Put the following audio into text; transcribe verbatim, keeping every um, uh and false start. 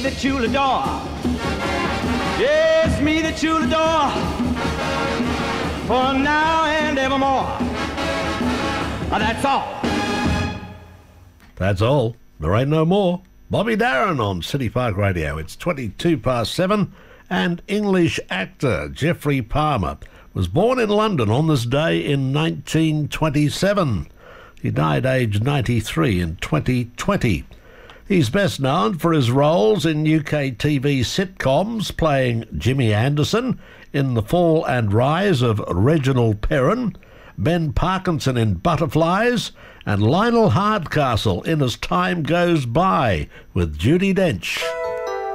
that you'll adore. Yes, me that you'll adore. For now and evermore. That's all. That's all. There ain't no more. Bobby Darin on City Park Radio. It's twenty-two past seven, and English actor Geoffrey Palmer was born in London on this day in nineteen twenty-seven. He died aged ninety-three in twenty twenty. He's best known for his roles in U K T V sitcoms, playing Jimmy Anderson in The Fall and Rise of Reginald Perrin, Ben Parkinson in Butterflies, and Lionel Hardcastle in As Time Goes By with Judi Dench.